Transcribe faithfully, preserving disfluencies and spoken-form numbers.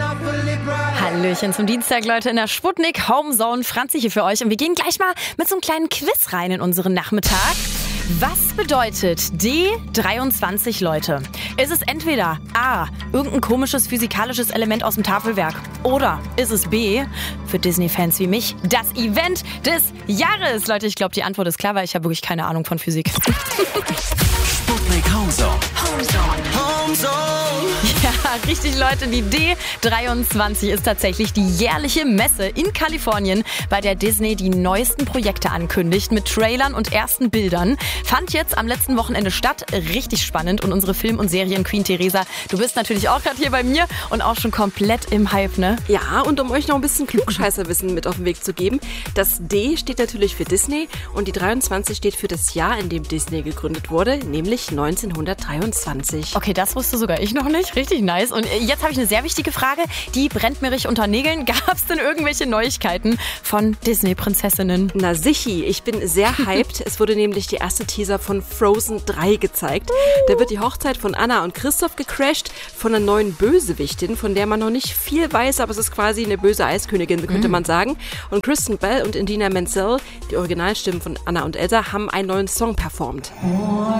Hallöchen zum Dienstag, Leute, in der Sputnik Homezone. Franzi hier für euch und wir gehen gleich mal mit so einem kleinen Quiz rein in unseren Nachmittag. Was bedeutet D dreiundzwanzig, Leute? Ist es entweder A, irgendein komisches physikalisches Element aus dem Tafelwerk, oder ist es B, für Disney-Fans wie mich, das Event des Jahres? Leute, ich glaube, die Antwort ist klar, weil ich habe wirklich keine Ahnung von Physik. Sputnik Homezone. Homezone. Homezone. Ja, richtig, Leute. Die D dreiundzwanzig ist tatsächlich die jährliche Messe in Kalifornien, bei der Disney die neuesten Projekte ankündigt mit Trailern und ersten Bildern. Fand jetzt am letzten Wochenende statt. Richtig spannend. Und unsere Film- und Serien-Queen Theresa, du bist natürlich auch gerade hier bei mir und auch schon komplett im Hype, ne? Ja, und um euch noch ein bisschen Klugscheißerwissen mit auf den Weg zu geben. Das D steht natürlich für Disney und die dreiundzwanzig steht für das Jahr, in dem Disney gegründet wurde, nämlich neunzehnhundertdreiundzwanzig. Okay, das wusste sogar ich noch nicht. Richtig nice. Und jetzt habe ich eine sehr wichtige Frage. Die brennt mir richtig unter Nägeln. Gab es denn irgendwelche Neuigkeiten von Disney-Prinzessinnen? Na sichi, ich bin sehr hyped. Es wurde nämlich die erste Teaser von Frozen drei gezeigt. Da wird die Hochzeit von Anna und Christoph gecrasht von einer neuen Bösewichtin, von der man noch nicht viel weiß, aber es ist quasi eine böse Eiskönigin, könnte man sagen. Und Kristen Bell und Idina Menzel, die Originalstimmen von Anna und Elsa, haben einen neuen Song performt.